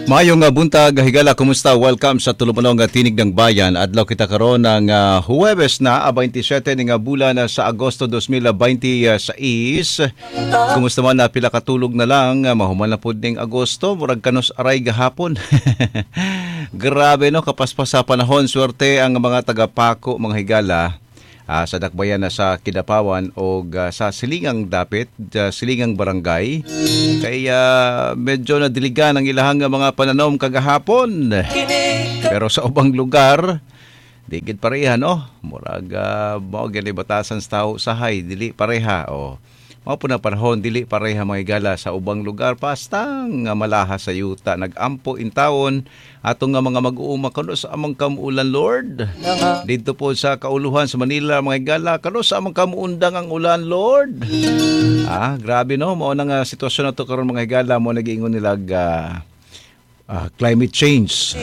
Mayong buntag, higala, kumusta? Welcome sa Tulumanong Tinig ng Bayan. Adlaw kita karon ng Huwebes na 27 ng bulan sa Agosto 2026. Kumusta man na pila katulog na lang, mahuman na pud ning Agosto, murag kanos aray gahapon. Grabe no, kapaspas sa panahon, swerte ang mga taga-Pako, mga higala. Sa dakbayan na sa Kidapawan o sa Silingang Dapit, Silingang Barangay. Kaya medyo nadiligan ang ilahang mga pananom kagahapon. Pero sa ubang lugar, digid pareha no? Murag mao gyud batasan sa tao sahay, dili pareha o. Mao po na panahon, dili pareha mga higala sa ubang lugar, pastang malaha sa yuta, nagampo in taon, atong nga mga mag-uuma kano sa amang kamuulan, Lord. Dito po sa Kauluhan sa Manila, mga higala, kano sa amang kamuundang ang ulan, Lord. Grabe no, mao na nga sitwasyon na to karon mga higala, mo nag-iingon nilag climate change.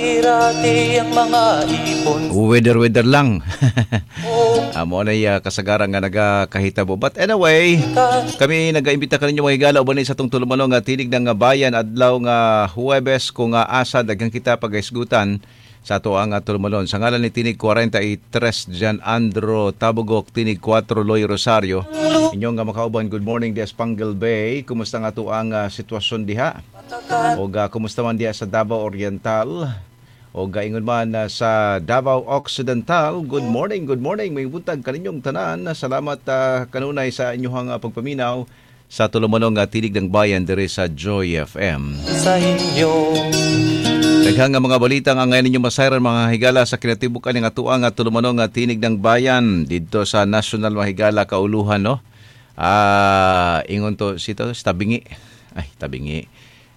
Weather lang. Mo na kasagaran nga nagakahitabo. But anyway, kami nag-aimbita kaninyo mga higala uban sa itong Tulumanong nga tinig ng bayan adlaw nga Huwebes kung asa daghang kita pagaisgutan sa ato ang Tulumanon. Sa ngalan ni Tinig 43 Jan Andro Tabugok, Tinig 4 Loy Rosario. Inyong nga makauban, good morning di Espangal Bay. Kumusta nga ato ang sitwasyon diha? O kumusta man diha sa Davao Oriental? O ingon man sa Davao Occidental, good morning. May buntag kaninyong tanan. Salamat kanunay sa inyong pagpaminaw sa Tulumanong tinig ng bayan diri sa Joy FM. Sa inyo. Daghang mga balita nga ngayon ninyo masayran mga higala sa kinatibukan ng atuang Tulumanong tinig ng bayan dito sa National Mahigala Kauluhan no. Ingon to sito Tabingi. Tabingi.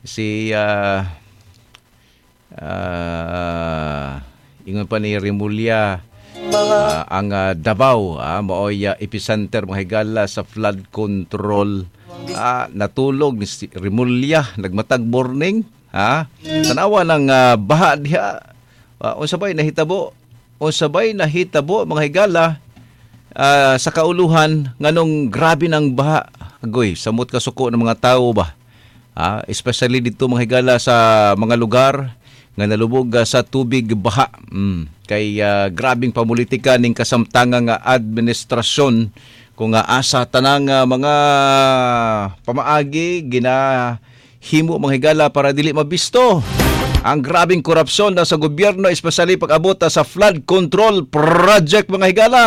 Ingon pa ni Rimulya ang Davao maoy epicenter mga higala sa flood control. Natulog ni Rimulya nagmatag morning tanawa ng baha diha. Unsabay nahitabo mga higala sa Kauluhan nganong grabe ng baha. Agoy, samot kasuko ng mga tao ba? Especially dito mga higala sa mga lugar nga nalubog sa tubig baha. Kay grabing pamulitika ning kasamtangang administrasyon kung asa tanang mga pamaagi ginahimo mga higala para dili mabisto ang grabing korupsyon sa gobyerno, especially pag-abot sa flood control project mga higala.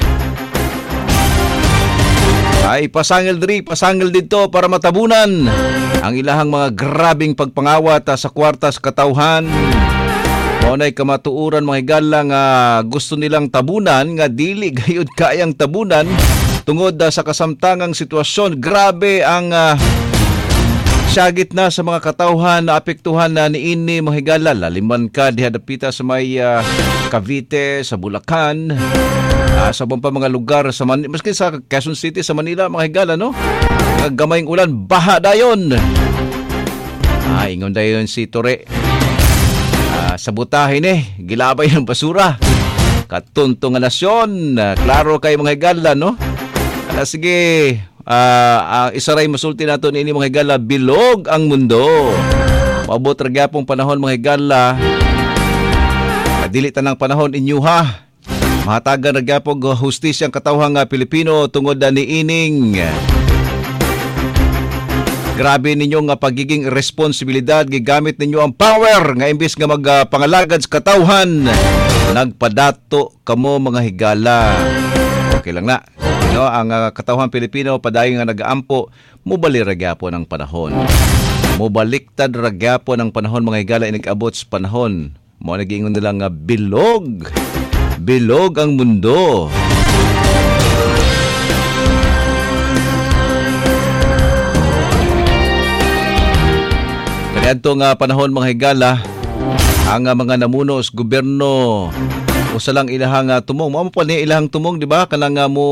Ay pasangil dito para matabunan ang ilahang mga grabing pagpangawat sa kwarta sa katawhan. Maunay kamatuuran mga higala nga gusto nilang tabunan nga dili gayud kayang tabunan tungod sa kasamtangang sitwasyon. Grabe ang syagit na sa mga katawhan na apektuhan na niini mga higala. Laliman ka diha dapita sa may Cavite, sa Bulacan, sa pa mga lugar sa maski sa Quezon City sa Manila mga higala no. Gamayng ulan, baha dayon. Ingon dayon si Tore. Sa butahin gilabay ng basura. Katuntong nga nasyon. Klaro kay mga higala no. Sige, isaray masulti nato niini mga higala, bilog ang mundo. Maabot ra gyapong panahon mga higala. Dili tanang panahon inyuha. Mahatagan ra gyapong hustisya ang katawhang Pilipino tungod ni ining grabe ninyong pagiging responsibilidad, gigamit ninyo ang power nga imbis nga magpangalagad sa katawhan, nagpadato kamo mga higala. Okay lang na. No, ang katawhan Pilipino padayon nga nagaampo, mubali ra gyapon ang panahon. Mubaliktad ra gyapon ang panahon mga higala inag-abot sa panahon. Mo nagiingon nila nga bilog ang mundo. Kaniadto nga panahon mga higala, ang mga namuno sa gobyerno usa lang ilahang tumong. Mao pa ni ilahang tumong, di ba? Kanang mo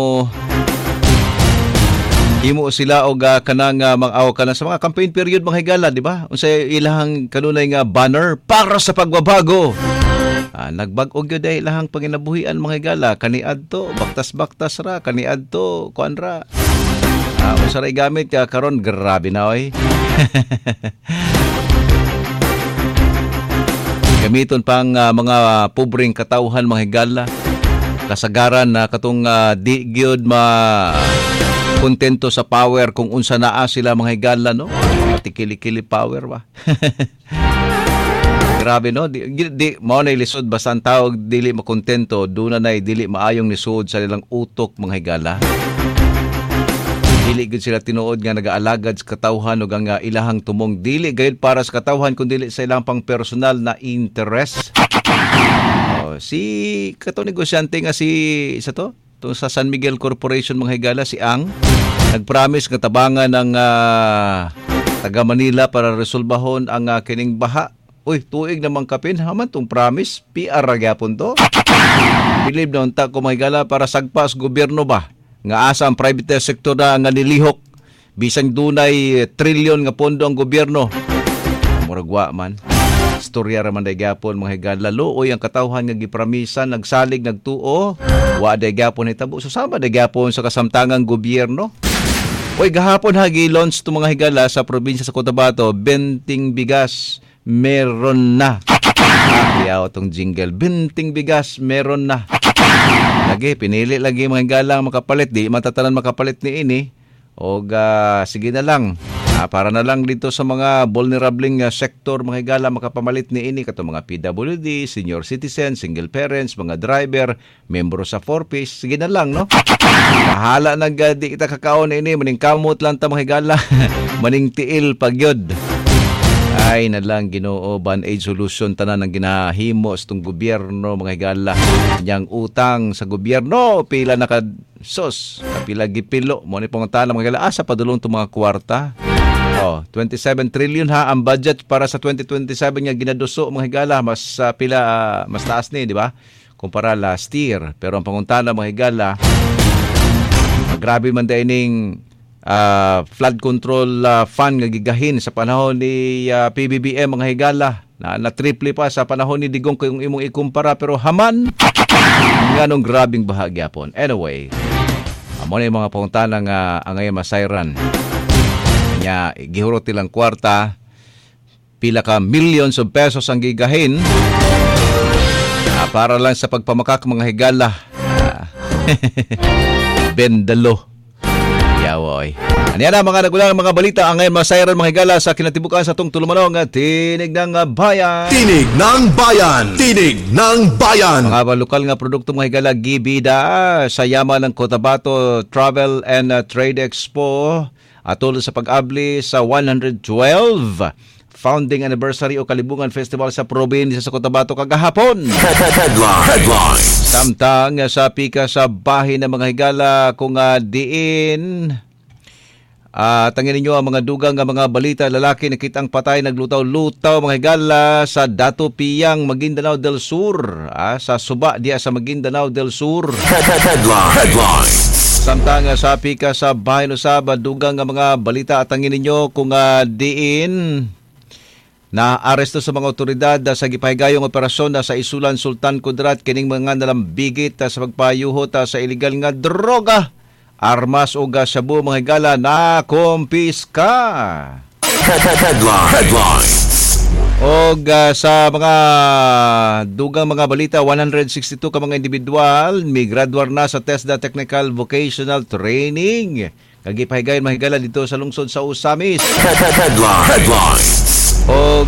himo sila og kanang mang-aw kana sa mga campaign period mga higala, di ba? Unsay ilahang kanunay nga banner para sa pagbabago. Nagbag-og gyud ay ilahang panginabuhian mga higala, kaniadto baktas-baktas ra, kaniadto kuan ra. Usaray gamit ka karon, grabe na oy. Gamiton pang mga pobreng katawhan mga higala. Kasagaran na katong di gyud kontento sa power kung unsa naa sila mga higala, no? Pati kili-kili power ba? Grabe, no? Di mao na lisod basta ang tawag dili makontento, duna nay dili maayong lisod sa ilang utok mga higala. Dili gud sila tinuod nga nagaalagad sa katawhan ug ang ilahang tumong dili gayud para sa katawhan kundi sa ilang pang personal na interest. Si kato negosyante nga sa San Miguel Corporation mga higala, si Ang nagpromise nga tabangan ng taga Manila para resolbahon ang kining baha. Uy, tuig namang kapin haman tong promise PR ra gyapon to. Believe na unta ko mga higala para sagpas gobyerno ba nga asa ang private sector na nga nilihok bisang dunay trilyon nga pondo ang gobyerno. Muragwa man. Istorya ra man day gyapon mga higala. Luoy ang katawhan nga gipramisan, nagsalig, nagtuo, wa day gyapon hitabo. Susama day gyapon sa kasamtangang gobyerno. Uy, gahapon launch to mga higala sa probinsya sa Cotabato, benting bigas meron na. Yaw tong jingle, benting bigas meron na. Lagi pinili lagi mga higala makapalit, di matatanan makapalit ni ini. Og sige na lang. Para na lang dito sa mga vulnerabling sektor mga higala makapamalit ni ini kato mga PWD, senior citizen, single parents, mga driver, membro sa 4Ps. Sige na lang, no? Bahala nag di kita kakaon ini, maning kamot lang ta mga higala. Maning tiil pagyod. Ay na lang Ginoo, band-aid solution tanan ang ginahimo sa itong gobyerno mga higala. Yang utang sa gobyerno pila na sos, pila gipilo mo ni pangutana mga higala, asa padulong itong mga kwarta. 27 trillion ha ang budget para sa 2027 nga ginaduso mga higala, mas mas taas ni, di ba? Kumpara last year. Pero ang pangutana mga higala, grabe man dining flood control fund nga gigahin sa panahon ni PBBM mga higala na triple pa sa panahon ni Digong kung imong ikumpara, pero haman nganong grabing bahagya pon. Anyway, amo na yung mga pangutana nga angay masayran nya gihurot ilang kwarta, pila ka millions of pesos ang gigahin para lang sa pagpamakak mga higala. Bendalo. Yawoy. Aniya na mga nagulang mga balita ang ngayon masayran mga higala sa kinatibukan sa itong tulumanong Tinig ng Bayan. Tinig ng Bayan. Tinig ng Bayan. Mga lokal nga produkto mga higala gibida sa yaman ng Cotabato Travel and Trade Expo atol sa pag-abli sa 112 founding anniversary o Kalibungan Festival sa probinsya sa Cotabato kagahapon. Headline. Samtang sa pika sa bahin ng mga higala kung diin tangin ninyo ang mga dugang nga mga balita, lalaki nakitang patay naglutaw-lutaw mga higala sa Dato Piyang, Maguindanao del Sur, sa Suba diya sa Maguindanao del Sur. Headline. Samtang sa pika sa bahin usab dugang nga mga balita atangin ninyo kung diin na aresto sa mga otoridad sa gipahigayong operasyon sa Isulan Sultan Kudarat kining mga nalambigit sa pagpayuhot sa illegal nga droga, armas o shabu mga higala na kumpiska. Headline. O sa mga dugang mga balita, 162 ka mga individual may graduar na sa TESDA Technical Vocational Training. Kagipahigayon mga higala dito sa lungsod sa Usamis. Headline. O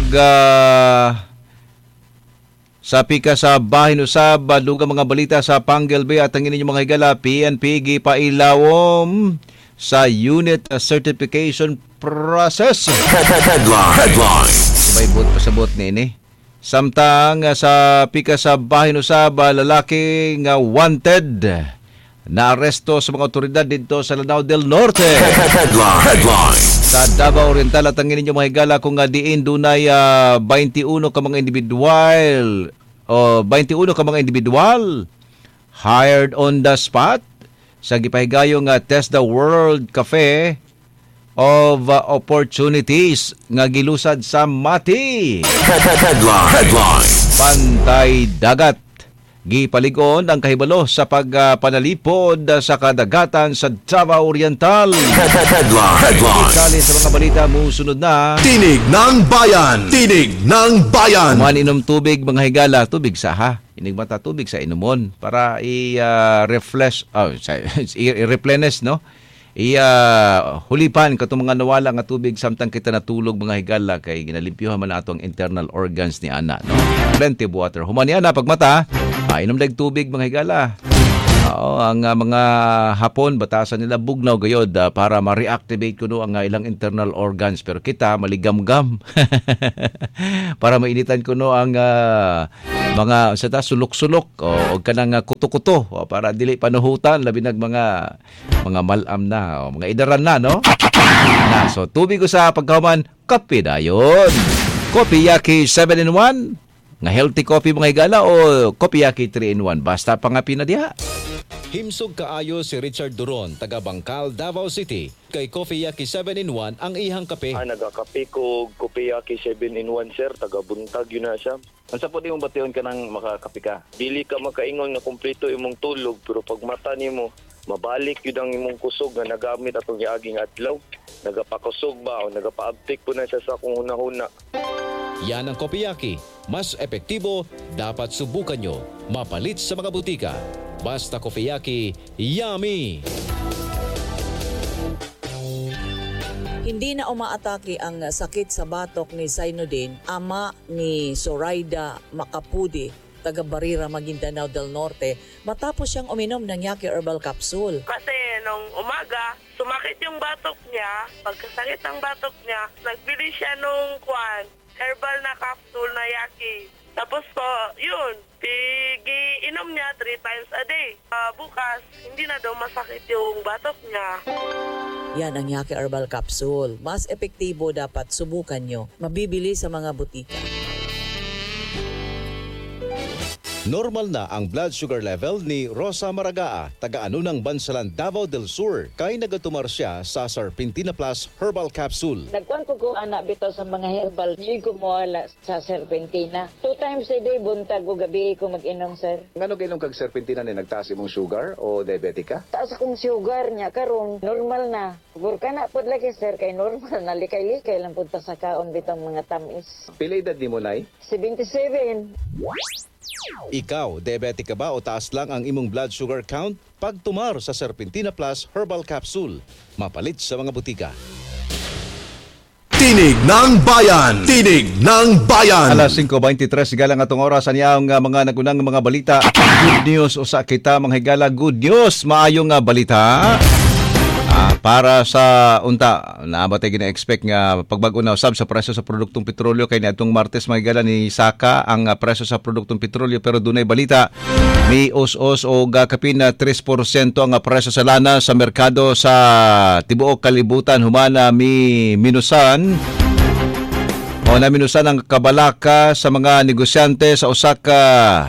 sa pika sa bahin usab dugang mga balita sa Panguil Bay at ang inyong mga higala, PNP gipailawom sa unit certification process. Headline. May bot pasabot ni. Samtang sa pika sa bahin usab lalaki nga wanted na aresto sa mga otoridad dito sa Lanao del Norte. Headline. Sa Davao Oriental at ang inyong mga higala kung diin dunay 21 ka mga individual o 21 ka mga individual hired on the spot sa gipahigayong TESDA World Cafe of Opportunities nga gilusad sa Mati. Headline. Pantay Dagat Gipaligon ang kahibalo sa pagpanalipod sa kadagatan sa Davao Oriental. Headline. Kali sa mga balita, musunod na. Tinig ng Bayan. Tinig ng Bayan. Maninom tubig, mga higala. Tubig sa inigmata tubig sa inumon para i-replenish, no? Hulipan katong mga nawala nga tubig samtang kita natulog, mga higala, kay ginalimpyuhan man atong internal organs ni ana, no? Plenty of water. Human niya na pagmata, inom dag tubig, mga higala. Oo, ang mga hapon batasan nila bugnaw gayod para ma-reactivate kuno ang ilang internal organs, pero kita maligam-gam para mainitan kuno ang mga sulok-sulok o kanang kuto-kuto para dili panuhutan labi nag mga malam na mga idaran na, no? So tubig ko sa pagkahuman, kape dayon. Kopi Yaki 7-in-1 nga healthy coffee, mga higala, o Kopi Yaki 3-in-1 basta pangapi na diha. Himsog kaayo si Richard Duron, taga Bangkal, Davao City. Kay Kopi Yaki 7-in-1 ang ihang kape. Nagakape ko Kopi Yaki 7-in-1, sir. Taga Buntag yun na siya. Ang sapot imong bation ka nang makakape ka. Dili ka makaingon na kumpleto imong tulog, pero pag mata nimo mabalik yun ang imong kusog na nagamit atong yaaging adlaw. Nagapakusog ba o nagapaabtik po na siya sa kung huna-huna. Yan ang Kopi Yaki. Mas epektibo, dapat subukan nyo. Mapalit sa mga butika. Basta Kopi Yaki, yummy! Hindi na umaatake ang sakit sa batok ni Zainuddin, ama ni Zoraida Macapudi, taga Barira, Maguindanao del Norte, matapos siyang uminom ng Yaki Herbal Capsule. Kasi nung umaga, sumakit yung batok niya. Pagkasakit ng batok niya, nagbili siya nung herbal na capsule na Yaki. Tapos po, yun, inom niya 3 times a day. Bukas, hindi na daw masakit yung batok niya. Yan ang Yaki Herbal Capsule. Mas epektibo, dapat subukan nyo. Mabibili sa mga butika. Normal na ang blood sugar level ni Rosa Maragaa, taga-ano ng Bansalan, Davao del Sur, kay nagatumar siya sa Serpentina Plus Herbal Capsule. Nagkuhan ko anak bitaw sa mga herbal. Hindi ko mawala sa Serpentina. 2 times a day, buntag o gabi ko mag-inom, sir. Ngano kailang kag Serpentina ni nagtaas imong sugar o diabetic ka? Taas akong sugar niya, karon normal na. Siguro ka na po lagi, sir, kay normal na. Likay-likay lang punta sa kaon bitang mga tamis. Pila edad nimo nay? 77. Ikaw, diabetic ka ba o taas lang ang imong blood sugar count? Pagtumar sa Serpentina Plus Herbal Capsule. Mapalit sa mga butika. Tinig ng Bayan. Tinig ng Bayan. Alas 5:23 galang atong oras niya ang mga nagunang mga balita. Good news usa kita, mga higala, good news, maayong balita. Para sa unta, naabatay gina-expect nga pagbago na usab sa presyo sa produktong petrolyo, kay niadtong Martes, mga higala, ni saka ang presyo sa produktong petrolyo, pero dunay balita may os-os o kapin na 3% ang presyo sa lana sa merkado sa tibuok kalibutan. Humana mi minusan o na minusan ang kabalaka sa mga negosyante sa Osaka.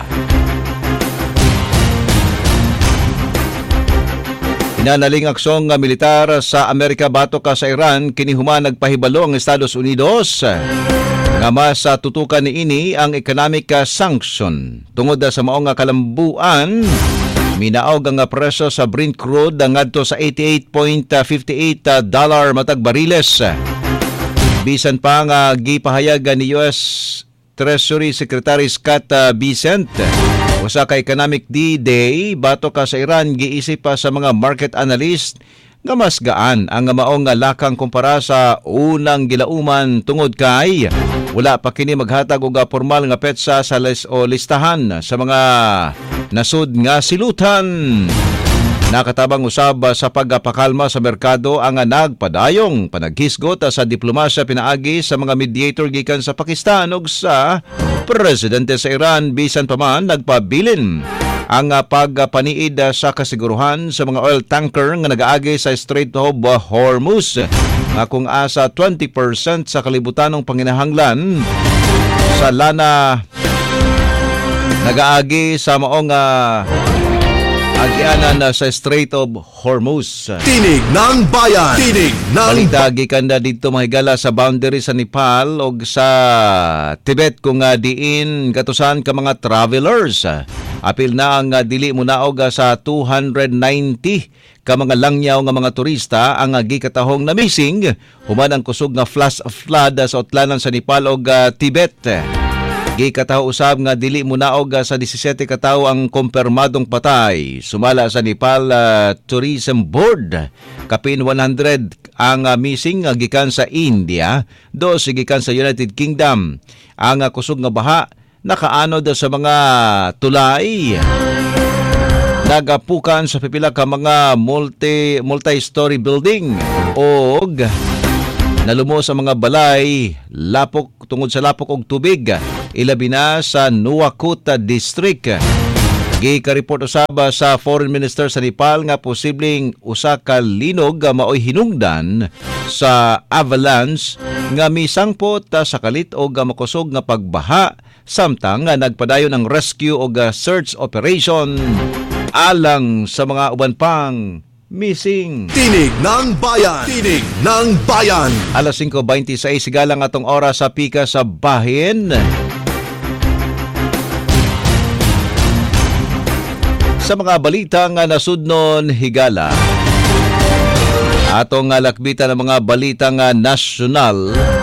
Inanaling aksong militar sa Amerika batok sa Iran, kinihuman nagpahibalo ang Estados Unidos nga mas tutukan ni ini ang economic sanction. Tungod sa maong kalambuan, minaog ang presyo sa Brent crude ngadto sa $88.58 matag bariles. Bisan pa nga gipahayag ni US Treasury Secretary Scott Bessent, usa ka economic D-Day batok sa Iran, giisip pa sa mga market analyst nga mas gaan ang maong lakang kumpara sa unang gilauman, tungod kay wala pa kini maghatag og formal nga petsa sa listahan sa mga nasud nga silutan. Nakatabang usab sa pagpakalma sa merkado ang nagpadayong panaghisgot sa diplomasya pinaagi sa mga mediator gikan sa Pakistan ug sa presidente sa Iran. Bisan pa man nagpabilin ang pagpaniid sa kasiguruhan sa mga oil tanker nga nagaagi sa Strait of Hormuz, nga kung asa 20% sa kalibutanong panginahanglan sa lana nagaagi sa maong agianan sa Strait of Hormuz. Tinig ng Bayan. Tinig ng Balita gikan na dito mahigala sa boundary sa Nepal o sa Tibet kung diin katusan ka mga travelers. Apil na ang dili mo naog sa 290 ka mga langyaw nga mga turista ang gikatahong na missing human ang kusog nga flash flood sa utlanan sa Nepal ug Tibet. Gikataho usab nga dili mo naog sa 17 ka tawo ang kumpirmadong patay. Sumala sa Nepal Tourism Board kapin 100 ang missing gikan sa India, 2 gikan sa United Kingdom. Ang kusog nga baha nakaanod sa mga tulay. Nagapukan sa pipila ka mga multi-story building og nalumo sa mga balay lapok tungod sa lapok og tubig ilabi na sa Nuwakot District. Gikareport usaba sa Foreign Minister sa Nepal nga posibleng usa ka linog maoy hinungdan sa avalanche nga misangpot sa kalit og makusog nga pagbaha samtang nagpadayon ang rescue og search operation alang sa mga uban pang missing. Tinig ng Bayan. Tinig ng Bayan. Alas 5:26 sigalang atong oras sa pika sa bahin. Sa mga balita nga nasudnon higala, atong lakbitan ng mga balita nga nasyonal.